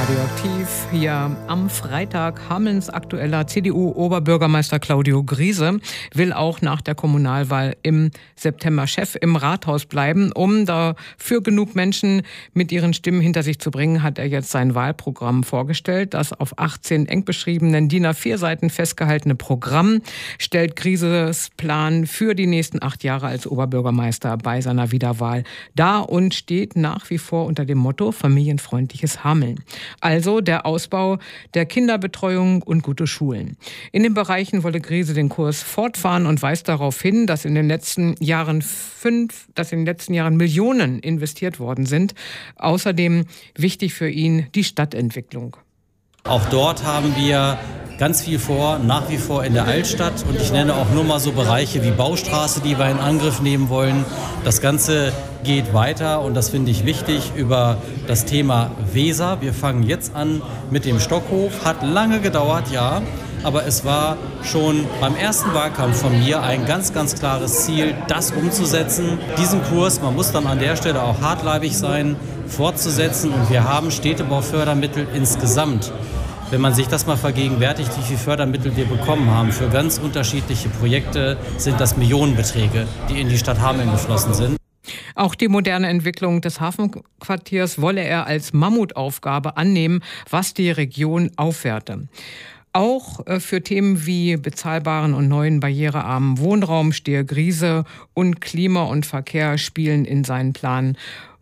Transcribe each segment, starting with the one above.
Radioaktiv hier am Freitag. Hamelns aktueller CDU-Oberbürgermeister Claudio Griese will auch nach der Kommunalwahl im September Chef im Rathaus bleiben. Um dafür genug Menschen mit ihren Stimmen hinter sich zu bringen, hat er jetzt sein Wahlprogramm vorgestellt. Das auf 18 eng beschriebenen DIN A4 Seiten festgehaltene Programm stellt Grieses Plan für die nächsten 8 Jahre als Oberbürgermeister bei seiner Wiederwahl dar und steht nach wie vor unter dem Motto familienfreundliches Hameln. Also der Ausbau der Kinderbetreuung und gute Schulen. In den Bereichen wolle Griese den Kurs fortfahren und weist darauf hin, dass in den letzten Jahren Millionen investiert worden sind. Außerdem wichtig für ihn die Stadtentwicklung. Auch dort haben wir ganz viel vor, nach wie vor in der Altstadt. Und ich nenne auch nur mal so Bereiche wie Baustraße, die wir in Angriff nehmen wollen. Das Ganze geht weiter und das finde ich wichtig über das Thema Weser. Wir fangen jetzt an mit dem Stockhof. Hat lange gedauert, ja. Aber es war schon beim ersten Wahlkampf von mir ein ganz, ganz klares Ziel, das umzusetzen. Diesen Kurs, man muss dann an der Stelle auch hartleibig sein, fortzusetzen. Und wir haben Städtebaufördermittel insgesamt. Wenn man sich das mal vergegenwärtigt, wie viele Fördermittel wir bekommen haben für ganz unterschiedliche Projekte, sind das Millionenbeträge, die in die Stadt Hameln geflossen sind. Auch die moderne Entwicklung des Hafenquartiers wolle er als Mammutaufgabe annehmen, was die Region aufwerte. Auch für Themen wie bezahlbaren und neuen barrierearmen Wohnraum stehe Griese und Klima und Verkehr spielen in seinen Planungen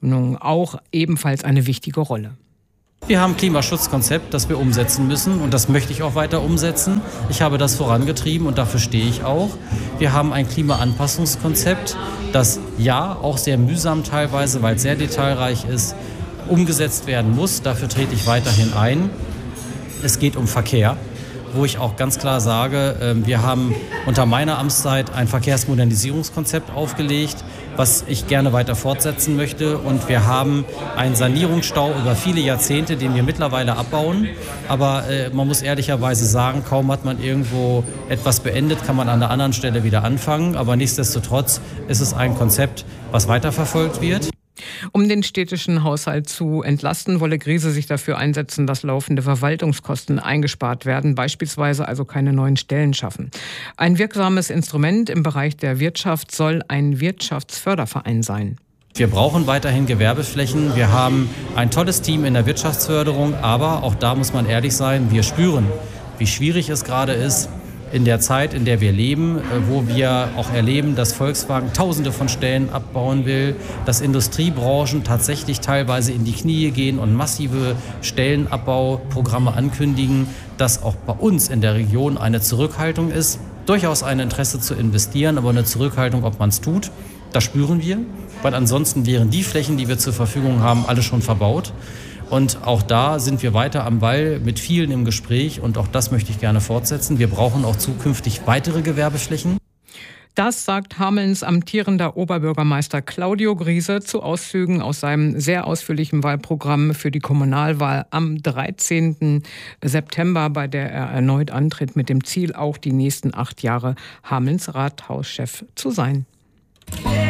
auch ebenfalls eine wichtige Rolle. Wir haben ein Klimaschutzkonzept, das wir umsetzen müssen und das möchte ich auch weiter umsetzen. Ich habe das vorangetrieben und dafür stehe ich auch. Wir haben ein Klimaanpassungskonzept, das ja auch sehr mühsam teilweise, weil es sehr detailreich ist, umgesetzt werden muss. Dafür trete ich weiterhin ein. Es geht um Verkehr, wo ich auch ganz klar sage, wir haben unter meiner Amtszeit ein Verkehrsmodernisierungskonzept aufgelegt, was ich gerne weiter fortsetzen möchte. Und wir haben einen Sanierungsstau über viele Jahrzehnte, den wir mittlerweile abbauen. Aber man muss ehrlicherweise sagen, kaum hat man irgendwo etwas beendet, kann man an der anderen Stelle wieder anfangen. Aber nichtsdestotrotz ist es ein Konzept, was weiterverfolgt wird. Um den städtischen Haushalt zu entlasten, wolle Griese sich dafür einsetzen, dass laufende Verwaltungskosten eingespart werden, beispielsweise also keine neuen Stellen schaffen. Ein wirksames Instrument im Bereich der Wirtschaft soll ein Wirtschaftsförderverein sein. Wir brauchen weiterhin Gewerbeflächen. Wir haben ein tolles Team in der Wirtschaftsförderung, aber auch da muss man ehrlich sein, wir spüren, wie schwierig es gerade ist, in der Zeit, in der wir leben, wo wir auch erleben, dass Volkswagen Tausende von Stellen abbauen will, dass Industriebranchen tatsächlich teilweise in die Knie gehen und massive Stellenabbauprogramme ankündigen, dass auch bei uns in der Region eine Zurückhaltung ist, durchaus ein Interesse zu investieren, aber eine Zurückhaltung, ob man es tut, das spüren wir, weil ansonsten wären die Flächen, die wir zur Verfügung haben, alle schon verbaut. Und auch da sind wir weiter am Ball mit vielen im Gespräch und auch das möchte ich gerne fortsetzen. Wir brauchen auch zukünftig weitere Gewerbeflächen. Das sagt Hamelns amtierender Oberbürgermeister Claudio Griese zu Auszügen aus seinem sehr ausführlichen Wahlprogramm für die Kommunalwahl am 13. September, bei der er erneut antritt mit dem Ziel, auch die nächsten 8 Jahre Hamelns Rathauschef zu sein.